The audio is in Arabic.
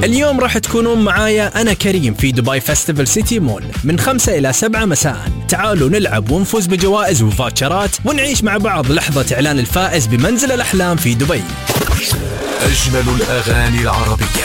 اليوم راح تكونون معايا أنا كريم في دبي فيستيفال سيتي مول من 5 إلى 7 مساء. تعالوا نلعب ونفوز بجوائز وفاوتشرات ونعيش مع بعض لحظة إعلان الفائز بمنزل الأحلام في دبي. أجمل الأغاني العربية.